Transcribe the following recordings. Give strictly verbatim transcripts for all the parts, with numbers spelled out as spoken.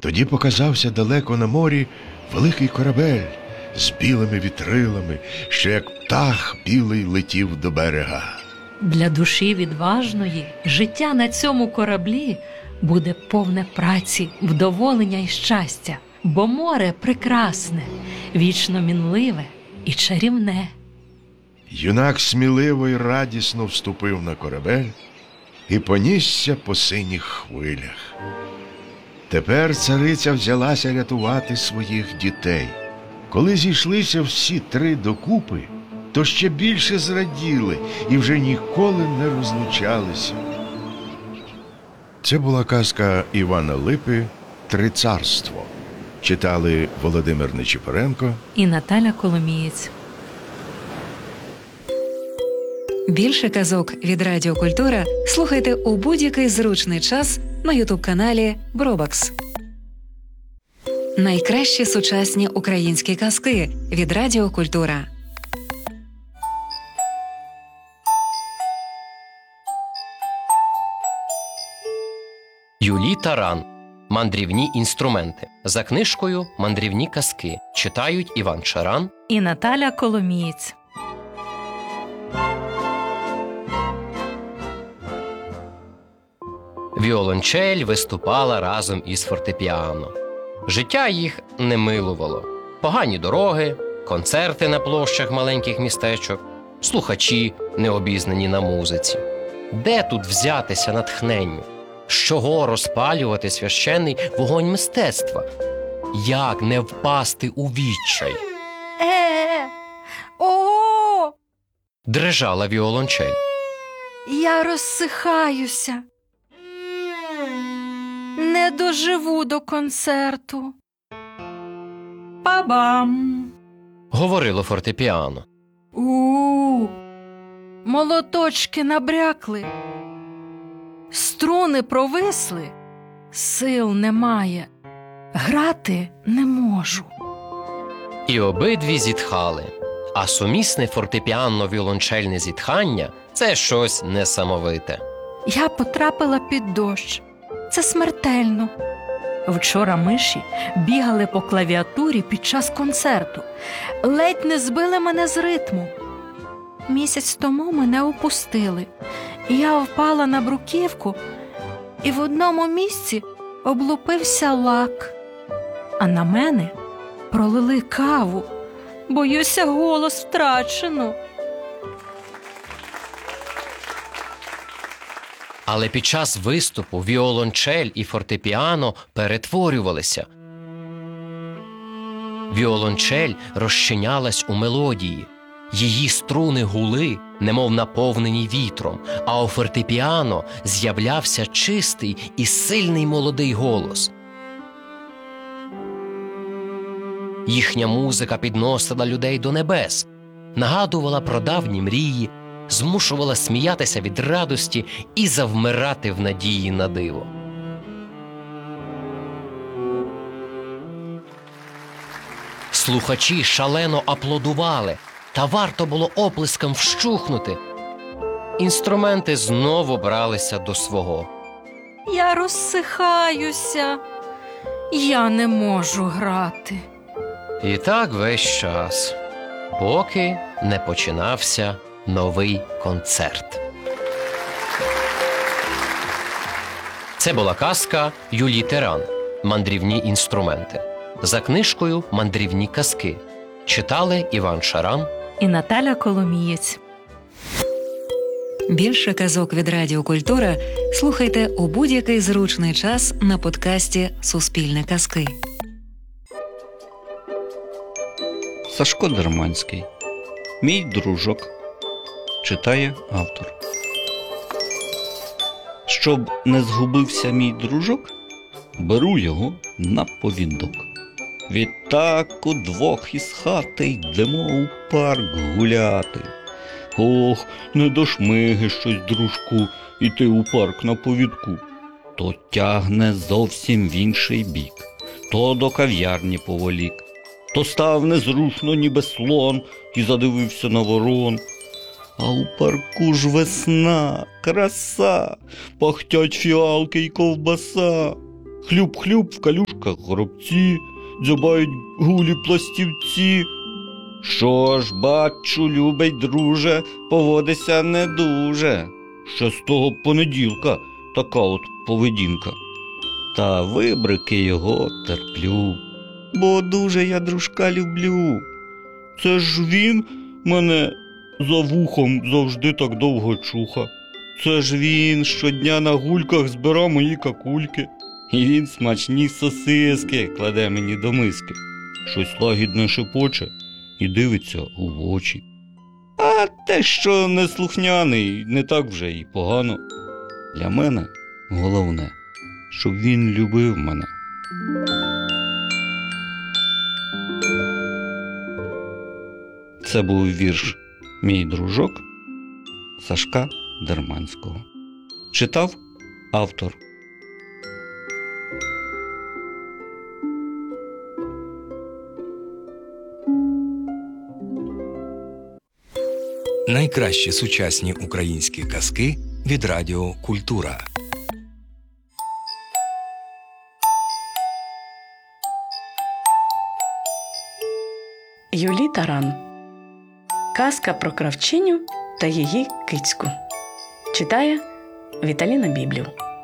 Тоді показався далеко на морі великий корабель з білими вітрилами, що як птах білий летів до берега. Для душі відважної життя на цьому кораблі буде повне праці, вдоволення і щастя, бо море прекрасне, вічно мінливе і чарівне. Юнак сміливо й радісно вступив на корабель і понісся по синіх хвилях. Тепер цариця взялася рятувати своїх дітей. Коли зійшлися всі три докупи, то ще більше зраділи і вже ніколи не розлучалися. Це була казка Івана Липи «Три царство». Читали Володимир Нечипоренко і Наталя Коломієць. Більше казок від Радіо Культура слухайте у будь-який зручний час на ютуб-каналі Бробакс. Найкращі сучасні українські казки від Радіо Культура. Юлій Таран. Мандрівні інструменти. За книжкою «Мандрівні казки» читають Іван Шаран і Наталя Коломієць. Віолончель виступала разом із фортепіано. Життя їх не милувало. Погані дороги, концерти на площах маленьких містечок, слухачі, необізнані на музиці. Де тут взятися натхненню? З чого розпалювати священний вогонь мистецтва? Як не впасти у відчай? Е, о! Дрижала віолончель. Я розсихаюся. Не доживу до концерту. Па-бам! Говорило фортепіано. У-у-у! Молоточки набрякли. Струни провисли. Сил немає. Грати не можу. І обидві зітхали. А сумісне фортепіанно-віолончельне зітхання – це щось несамовите. Я потрапила під дощ. Це смертельно. Вчора миші бігали по клавіатурі під час концерту. Ледь не збили мене з ритму. Місяць тому мене опустили. Я впала на бруківку, і в одному місці облупився лак. А на мене пролили каву. Боюся, голос втрачено. Але під час виступу віолончель і фортепіано перетворювалися. Віолончель розчинялась у мелодії. Її струни гули, немов наповнені вітром, а у фортепіано з'являвся чистий і сильний молодий голос. Їхня музика підносила людей до небес, нагадувала про давні мрії, змушувала сміятися від радості і завмирати в надії на диво. Слухачі шалено аплодували, та варто було оплескам вщухнути. Інструменти знову бралися до свого. Я розсихаюся. Я не можу грати. І так весь час, поки не починався новий концерт. Це була казка Юлій Таран «Мандрівні інструменти». За книжкою «Мандрівні казки» читали Іван Шаран і Наталя Коломієць. Більше казок від Радіо Культура слухайте у будь-який зручний час на подкасті «Суспільне казки». Сашко Дерманський. Мій дружок. Читає автор. Щоб не згубився мій дружок, беру його на повідок. Відтак удвох із хати йдемо у парк гуляти. Ох, не до шмиги щось, дружку, іти у парк на повідку. То тягне зовсім в інший бік, то до кав'ярні поволік, то став незрушно, ніби слон, і задивився на ворон. А у парку ж весна, краса, пахтять фіалки й ковбаса. Хлюб-хлюб в калюшках горобці, дзьобають гулі пластівці. Що ж, бачу, любий друже, поводися не дуже. Ще з того понеділка така от поведінка. Та вибрики його терплю, бо дуже я дружка люблю. Це ж він мене за вухом завжди так довго чуха. Це ж він щодня на гульках збира мої какульки. І він смачні сосиски кладе мені до миски. Щось лагідне шепоче і дивиться у очі. А те, що неслухняний, не так вже й погано. Для мене головне, щоб він любив мене. Це був вірш «Мій дружок» Сашка Дерманського. Читав автор. Найкращі сучасні українські казки від Радіо Культура. Юлі Таран. Казка про кравчиню та її кицьку. Читає Віталіна Біблів.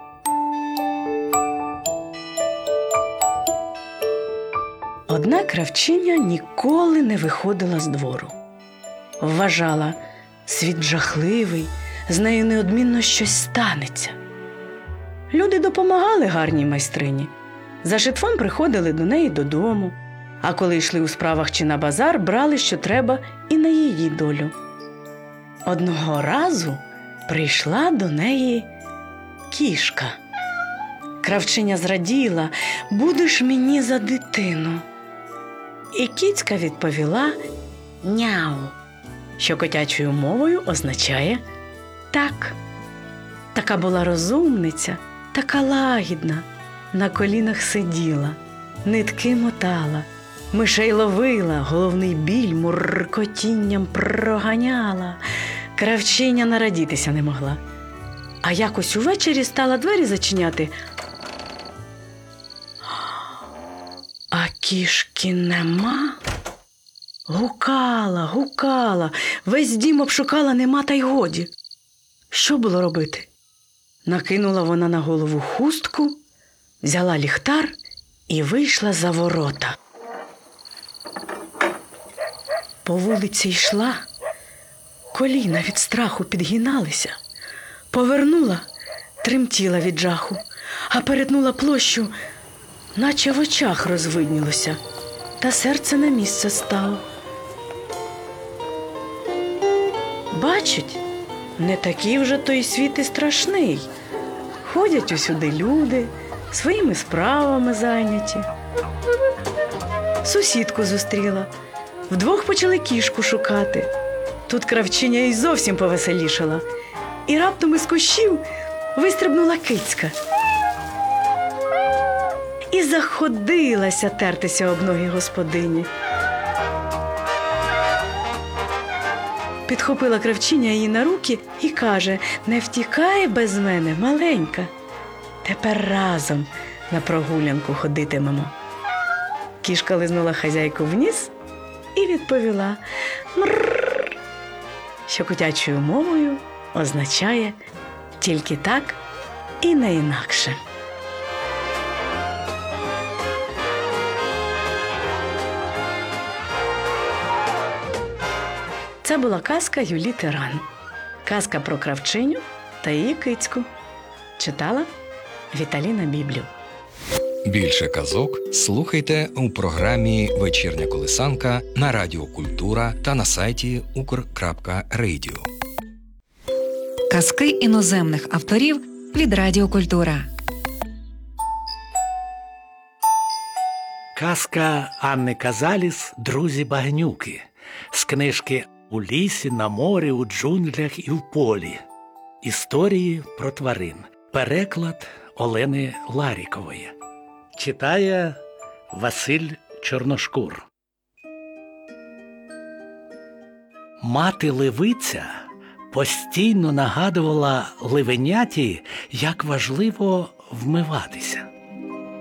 Одна кравчиня ніколи не виходила з двору. Вважала, світ жахливий, з нею неодмінно щось станеться. Люди допомагали гарній майстрині. За житвом приходили до неї додому, а коли йшли у справах чи на базар, брали, що треба, і на її долю. Одного разу прийшла до неї кішка. Кравчиня зраділа: «Будеш мені за дитину». І кіцька відповіла «Няу», що котячою мовою означає «так». Така була розумниця, така лагідна, на колінах сиділа, нитки мотала, мишей ловила, головний біль муркотінням проганяла. Кравчиня нарадітися не могла. А якось увечері стала двері зачиняти, а кішки нема. Гукала, гукала, весь дім обшукала, нема та й годі. Що було робити? Накинула вона на голову хустку, взяла ліхтар і вийшла за ворота. По вулиці йшла, коліна від страху підгиналися. Повернула, тремтіла від жаху, а перетнула площу, наче в очах розвиднілося, та серце на місце стало. Бачить, не такий вже той світ і страшний. Ходять усюди люди, своїми справами зайняті. Сусідку зустріла. Вдвох почали кішку шукати. Тут кравчиня й зовсім повеселішала. І раптом із кущів вистрибнула кицька. І заходилася тертися об ноги господині. Підхопила кравчиня її на руки і каже: «Не втікай без мене, маленька. Тепер разом на прогулянку ходитимемо». Кішка лизнула хазяйку в ніс і відповіла «мрррр», що котячою мовою означає «тільки так і не інакше». Це була казка Юлі Таран. Казка про кравчиню та її кицьку. Читала Віталіна Біблів. Більше казок слухайте у програмі «Вечірня колисанка» на Радіо Культура та на сайті укр крапка радіо. Казки іноземних авторів від Радіо Культура. Казка Анни Казаліс «Друзі-багнюки» з книжки «У лісі, на морі, у джунглях і в полі. Історії про тварин». Переклад Олени Ларікової. Читає Василь Чорношкур. Мати левиця постійно нагадувала левеняті, як важливо вмиватися.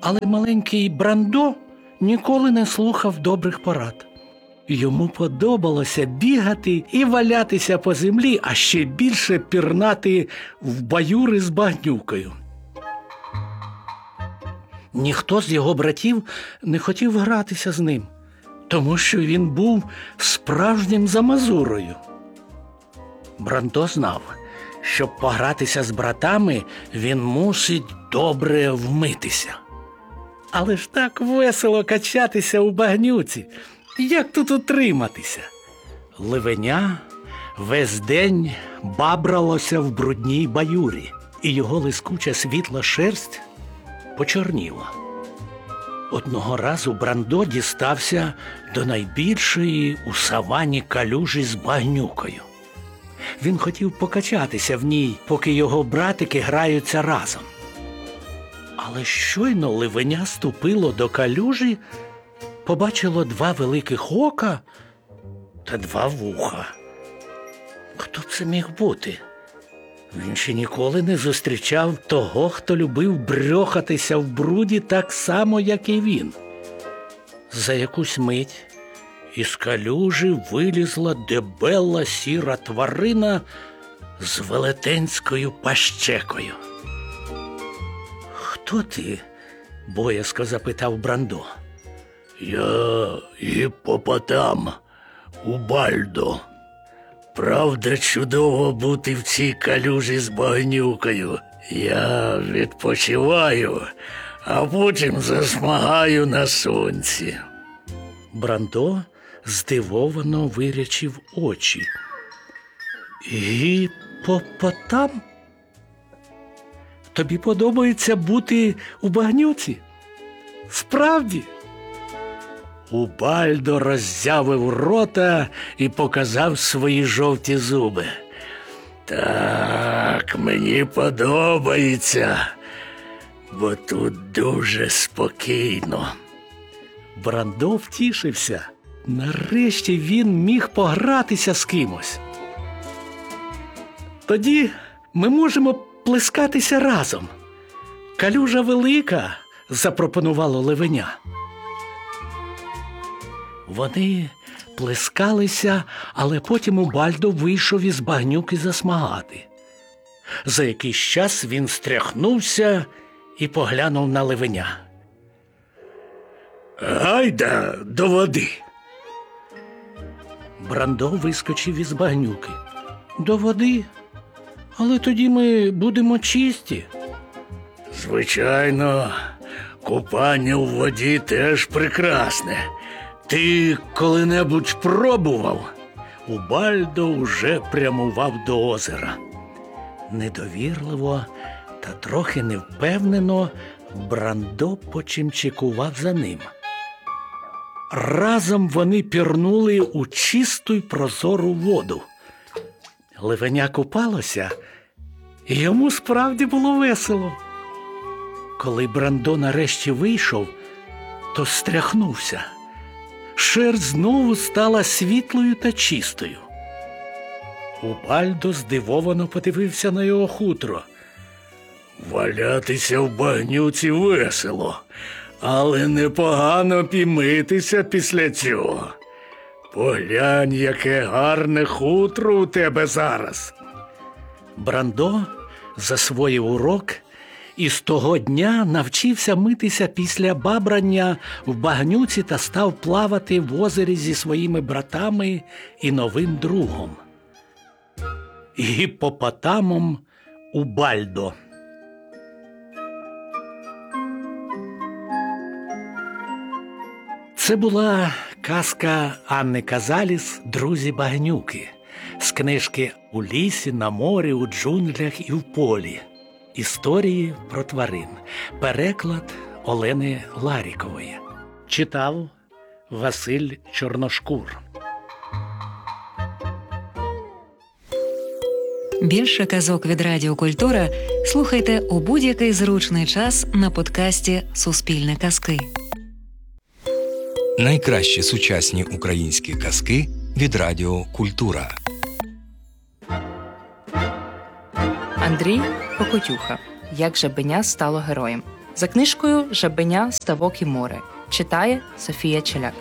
Але маленький Брандо ніколи не слухав добрих порад. Йому подобалося бігати і валятися по землі, а ще більше пірнати в баюри з багнюкою. Ніхто з його братів не хотів гратися з ним, тому що він був справжнім замазурою. Брандо знав, щоб погратися з братами, він мусить добре вмитися. Але ж так весело качатися у багнюці. Як тут утриматися? Ливеня весь день бабралося в брудній баюрі, і його лискуча світла шерсть почорніла. Одного разу Брандо дістався до найбільшої у савані калюжі з багнюкою. Він хотів покачатися в ній, поки його братики граються разом. Але щойно ливеня ступило до калюжі, побачило два великих ока та два вуха. Хто б це міг бути? Він ще ніколи не зустрічав того, хто любив брьохатися в бруді так само, як і він. За якусь мить із калюжі вилізла дебела сіра тварина з велетенською пащекою. «Хто ти?» – боязко запитав Брандо. «Я гіпопотам Убальдо. Правда, чудово бути в цій калюжі з багнюкою. Я відпочиваю, а потім засмагаю на сонці». Брандо здивовано вирячив очі. «Гіпопотам? Тобі подобається бути у багнюці? Справді?» Убальдо роззявив рота і показав свої жовті зуби. «Так, мені подобається, бо тут дуже спокійно». Брандо втішився. Нарешті він міг погратися з кимось. «Тоді ми можемо плескатися разом. Калюжа велика», – запропонувало ливеня. Вони плескалися, але потім Убальдо вийшов із багнюки засмагати. За якийсь час він стряхнувся і поглянув на ливеня. «Гайда до води!» Брандо вискочив із багнюки. «До води? Але тоді ми будемо чисті». «Звичайно, купання у воді теж прекрасне. Ти коли-небудь пробував?» Убальдо уже прямував до озера. Недовірливо та трохи невпевнено Брандо почимчикував за ним. Разом вони пірнули у чисту й прозору воду. Ливеня купалося, і йому справді було весело. Коли Брандо нарешті вийшов, то стряхнувся. Шерсть знову стала світлою та чистою. Убальдо здивовано подивився на його хутро. «Валятися в багнюці весело, але непогано пімитися після цього. Поглянь, яке гарне хутро у тебе зараз». Брандо засвоїв урок і з того дня навчився митися після бабрання в багнюці та став плавати в озері зі своїми братами і новим другом – гіпопотамом Убальдо. Це була казка Анни Казаліс «Друзі багнюки» з книжки «У лісі, на морі, у джунглях і в полі. Історії про тварин». Переклад Олени Ларікової. Читав Василь Чорношкур. Більше казок від Радіо Культура слухайте у будь-який зручний час на подкасті «Суспільне казки». Найкращі сучасні українські казки від Радіо Культура. Андрій Покотюха. Як жабеня стало героєм. За книжкою «Жабеня, ставок і море» читає Софія Челяк.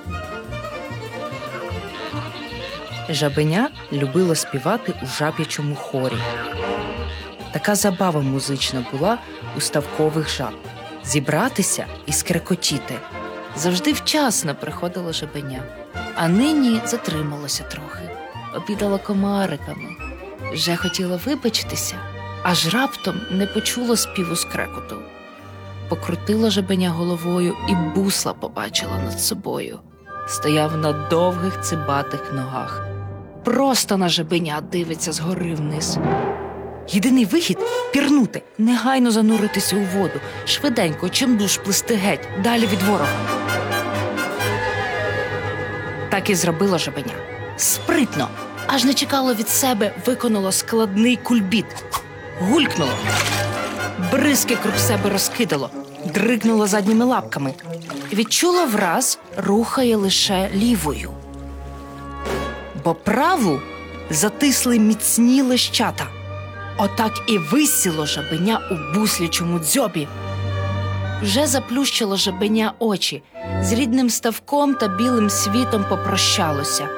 Жабеня любило співати у жаб'ячому хорі. Така забава музична була у ставкових жаб – зібратися і скрекотіти. Завжди вчасно приходило жабеня, а нині затрималося трохи, обідало комариками. Вже хотіло випечитися, аж раптом не почуло співу скрекоту. Покрутила жабеня головою і бусла побачила над собою. Стояв на довгих цибатих ногах. Просто на жабеня дивиться згори вниз. Єдиний вихід – пірнути, негайно зануритися у воду, швиденько, чимдуж плисти геть, далі від ворога. Так і зробила жабеня. Спритно, аж не чекало від себе, виконало складний кульбіт. Гулькнуло. Бризки круг себе розкидало, дригнуло задніми лапками. Відчула враз, рухає лише лівою. Бо праву затисли міцні лищата. Отак і висіло жабеня у буслячому дзьобі. Вже заплющило жабеня очі, з рідним ставком та білим світом попрощалося.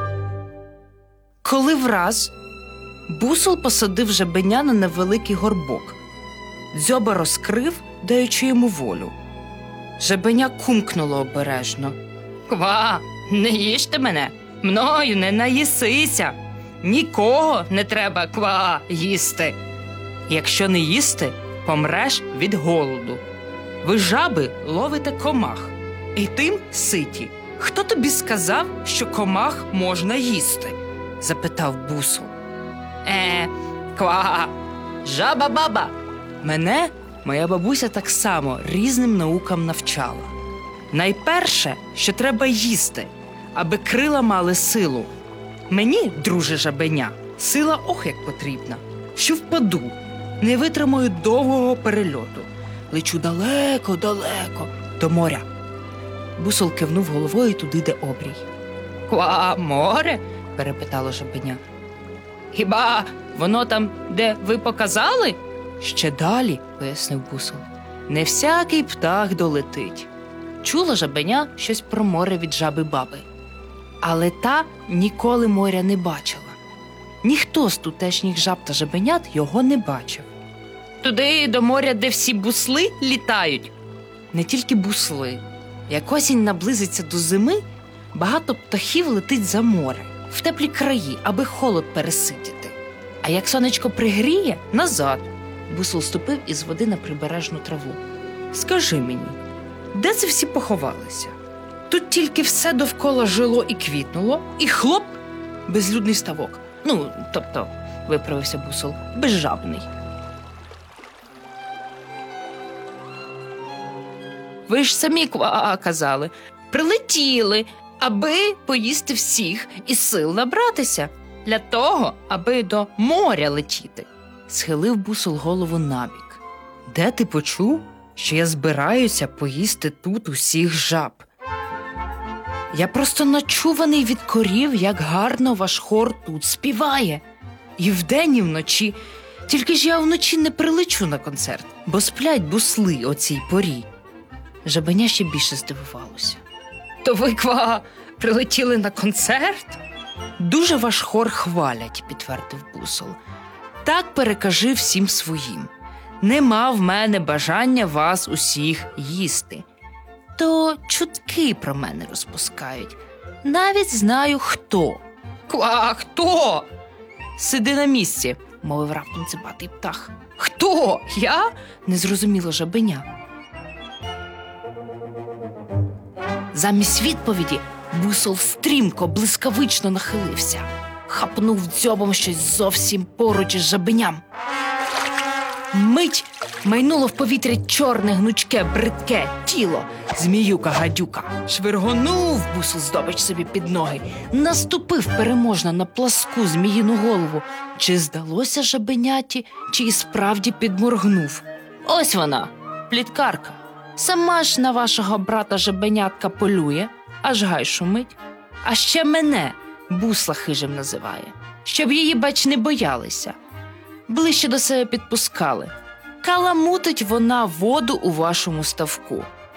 Коли враз бусол посадив жабеня на невеликий горбок. Дзьоба розкрив, даючи йому волю. Жабеня кумкнуло обережно. «Ква, не їжте мене, мною не наїсися. Нікого не треба, ква, їсти. Якщо не їсти, помреш від голоду. Ви, жаби, ловите комах, і тим ситі. Хто тобі сказав, що комах можна їсти?» – запитав бусол. «Е, ква, жаба-баба. Мене моя бабуся так само різним наукам навчала. Найперше, що треба їсти, аби крила мали силу. Мені, друже жабеня, сила ох як потрібна, що впаду, не витримаю довгого перельоту. Лечу далеко-далеко, до моря». Бусол кивнув головою туди, де обрій. «Ква, море?» – перепитало жабеня. «Хіба воно там, де ви показали?» «Ще далі», – пояснив бусол. «Не всякий птах долетить». Чула жабеня щось про море від жаби-баби. Але та ніколи моря не бачила. Ніхто з тутешніх жаб та жабенят його не бачив. «Туди, до моря, де всі бусли літають?» Не тільки бусли. Як осінь наблизиться до зими, багато птахів летить за море, в теплі краї, аби холод пересидіти. А як сонечко пригріє – назад. Бусол ступив із води на прибережну траву. «Скажи мені, де це всі поховалися? Тут тільки все довкола жило і квітнуло, і хлоп – безлюдний ставок. Ну, тобто, виправився бусол, безжабний. Ви ж самі, ква, казали, прилетіли, аби поїсти всіх і сил набратися. Для того, аби до моря летіти. Схилив бусол голову набік. Де ти почув, що я збираюся поїсти тут усіх жаб? Я просто начуваний від корів, як гарно ваш хор тут співає. І вдень, і вночі. Тільки ж я вночі не прилечу на концерт, бо сплять бусли о цій порі. Жабеня ще більше здивувалося. То ви, ква, прилетіли на концерт? Дуже ваш хор хвалять, підтвердив бусол. Так перекажи всім своїм. Нема в мене бажання вас усіх їсти. То чутки про мене розпускають. Навіть знаю, хто. Ква, хто? Сиди на місці, мовив раптом цибатий птах. Хто? Я? Не зрозуміло жабеня. Замість відповіді бусол стрімко, блискавично нахилився. Хапнув дзьобом щось зовсім поруч із жабеням. Мить майнуло в повітря чорне, гнучке, бридке тіло, зміюка-гадюка. Швиргонув бусол здобич собі під ноги, наступив переможно на пласку зміїну голову. Чи здалося жабеняті, чи і справді підморгнув. Ось вона, пліткарка. Сама ж на вашого брата-жабенятка полює, аж гай шумить. А ще мене бусла хижим називає, щоб її, бач, не боялися. Ближче до себе підпускали. каламутить вона воду у вашому ставку.